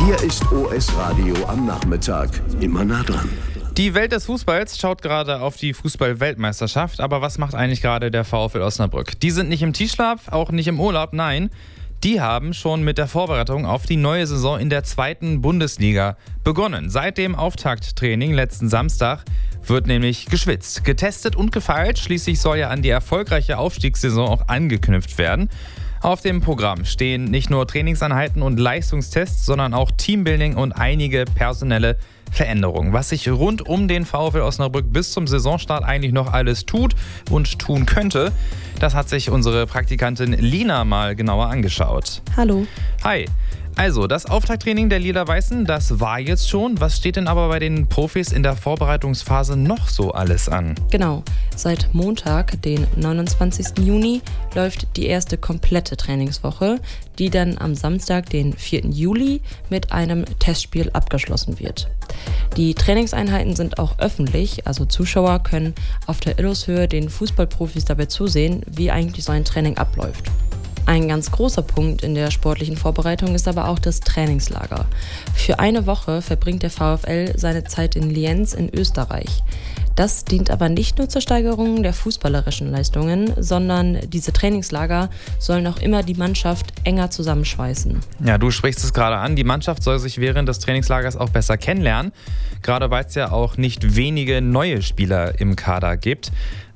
Hier ist OS Radio am Nachmittag. Immer nah dran. Die Welt des Fußballs schaut gerade auf die Fußball-Weltmeisterschaft. Aber was macht eigentlich gerade der VfL Osnabrück? Die sind nicht im Tiefschlaf, auch nicht im Urlaub, nein. Die haben schon mit der Vorbereitung auf die neue Saison in der 2. Bundesliga begonnen. Seit dem Auftakttraining letzten Samstag wird nämlich geschwitzt, getestet und gefeilt. Schließlich soll ja an die erfolgreiche Aufstiegssaison auch angeknüpft werden. Auf dem Programm stehen nicht nur Trainingseinheiten und Leistungstests, sondern auch Teambuilding und einige personelle Veränderungen. Was sich rund um den VfL Osnabrück bis zum Saisonstart eigentlich noch alles tut und tun könnte, das hat sich unsere Praktikantin Lina mal genauer angeschaut. Hallo. Hi. Also, das Auftakttraining der Lila-Weißen, das war jetzt schon. Was steht denn aber bei den Profis in der Vorbereitungsphase noch so alles an? Genau. Seit Montag, den 29. Juni, läuft die erste komplette Trainingswoche, die dann am Samstag, den 4. Juli, mit einem Testspiel abgeschlossen wird. Die Trainingseinheiten sind auch öffentlich, also Zuschauer können auf der Illushöhe den Fußballprofis dabei zusehen, wie eigentlich so ein Training abläuft. Ein ganz großer Punkt in der sportlichen Vorbereitung ist aber auch das Trainingslager. Für eine Woche verbringt der VfL seine Zeit in Lienz in Österreich. Das dient aber nicht nur zur Steigerung der fußballerischen Leistungen, sondern diese Trainingslager sollen auch immer die Mannschaft enger zusammenschweißen. Ja, du sprichst es gerade an. Die Mannschaft soll sich während des Trainingslagers auch besser kennenlernen. Gerade weil es ja auch nicht wenige neue Spieler im Kader gibt.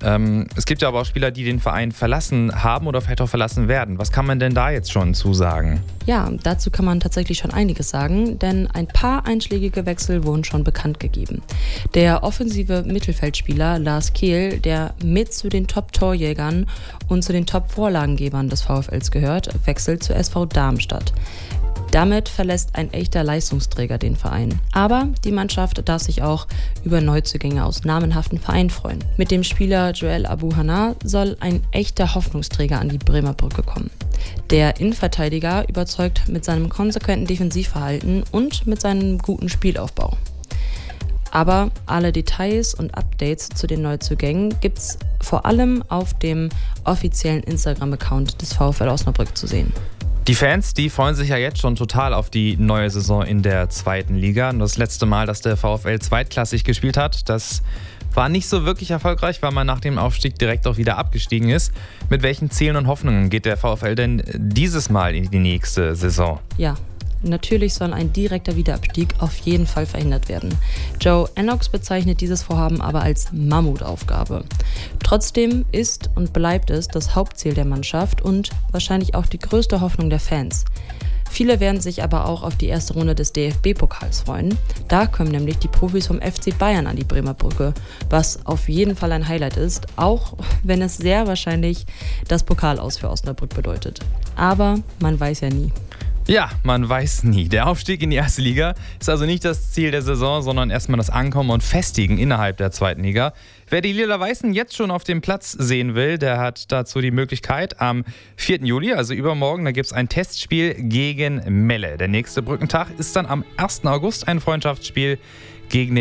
Es gibt ja aber auch Spieler, die den Verein verlassen haben oder vielleicht auch verlassen werden. Was kann man denn da jetzt schon zusagen? Ja, dazu kann man tatsächlich schon einiges sagen, denn ein paar einschlägige Wechsel wurden schon bekannt gegeben. Der offensive Mittelfeldspieler Lars Kehl, der mit zu den Top-Torjägern und zu den Top-Vorlagengebern des VfLs gehört, wechselt zu SV Darmstadt. Damit verlässt ein echter Leistungsträger den Verein. Aber die Mannschaft darf sich auch über Neuzugänge aus namenhaften Vereinen freuen. Mit dem Spieler Joel Abuhana soll ein echter Hoffnungsträger an die Bremer Brücke kommen. Der Innenverteidiger überzeugt mit seinem konsequenten Defensivverhalten und mit seinem guten Spielaufbau. Aber alle Details und Updates zu den Neuzugängen gibt's vor allem auf dem offiziellen Instagram-Account des VfL Osnabrück zu sehen. Die Fans, die freuen sich ja jetzt schon total auf die neue Saison in der 2. Liga. Und das letzte Mal, dass der VfL zweitklassig gespielt hat, das war nicht so wirklich erfolgreich, weil man nach dem Aufstieg direkt auch wieder abgestiegen ist. Mit welchen Zielen und Hoffnungen geht der VfL denn dieses Mal in die nächste Saison? Ja, natürlich soll ein direkter Wiederabstieg auf jeden Fall verhindert werden. Joe Ennox bezeichnet dieses Vorhaben aber als Mammutaufgabe. Trotzdem ist und bleibt es das Hauptziel der Mannschaft und wahrscheinlich auch die größte Hoffnung der Fans. Viele werden sich aber auch auf die erste Runde des DFB-Pokals freuen. Da kommen nämlich die Profis vom FC Bayern an die Bremer Brücke, was auf jeden Fall ein Highlight ist, auch wenn es sehr wahrscheinlich das Pokalaus für Osnabrück bedeutet. Aber man weiß ja nie. Ja, man weiß nie. Der Aufstieg in die 1. Liga ist also nicht das Ziel der Saison, sondern erstmal das Ankommen und Festigen innerhalb der 2. Liga. Wer die Lila-Weißen jetzt schon auf dem Platz sehen will, der hat dazu die Möglichkeit am 4. Juli, also übermorgen, da gibt es ein Testspiel gegen Melle. Der nächste Brückentag ist dann am 1. August ein Freundschaftsspiel gegen den